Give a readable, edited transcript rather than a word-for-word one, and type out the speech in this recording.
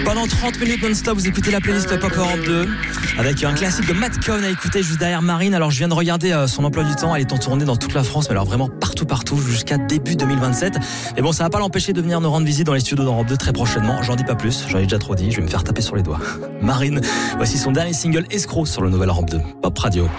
Pendant 30 minutes non-stop, vous écoutez la playlist Pop Europe 2 avec un classique de Matt Cohn à écouter juste derrière Marine. Alors je viens de regarder son emploi du temps, elle est en tournée dans toute la France, mais alors vraiment partout jusqu'à début 2027. Et bon, ça va pas l'empêcher de venir nous rendre visite dans les studios d'Europe 2 très prochainement. J'en dis pas plus, j'en ai déjà trop dit, je vais me faire taper sur les doigts. Marine, voici son dernier single Escroc sur le nouvel Europe 2 Pop Radio.